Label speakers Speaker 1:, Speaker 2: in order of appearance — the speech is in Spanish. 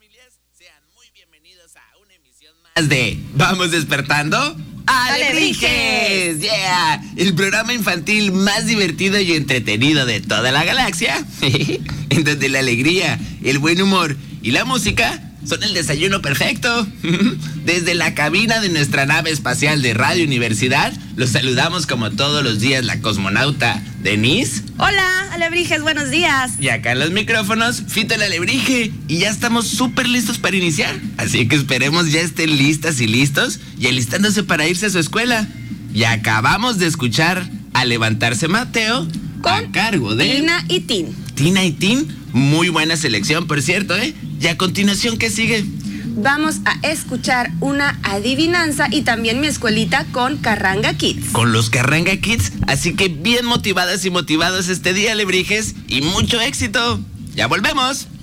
Speaker 1: familias, sean muy bienvenidos a una emisión más de ¿Vamos despertando? ¡Alebrijes! ¡Yeah! El programa infantil más divertido y entretenido de toda la galaxia, en donde la alegría, el buen humor y la música son el desayuno perfecto. Desde la cabina de nuestra nave espacial de Radio Universidad, los saludamos como todos los días la cosmonauta Denise.
Speaker 2: Hola, alebrijes, buenos días.
Speaker 1: Y acá en los micrófonos, Fito el alebrije. Y ya estamos súper listos para iniciar. Así que esperemos ya estén listas y listos y alistándose para irse a su escuela. Y acabamos de escuchar A Levantarse Mateo a cargo de
Speaker 2: Tina y Tin.
Speaker 1: Tina y Tin, muy buena selección, por cierto, ¿eh? Y a continuación, ¿qué sigue?
Speaker 2: Vamos a escuchar una adivinanza y también mi escuelita con Carranga Kids.
Speaker 1: Con los Carranga Kids, así que bien motivadas y motivados este día, alebrijes, y mucho éxito. ¡Ya volvemos!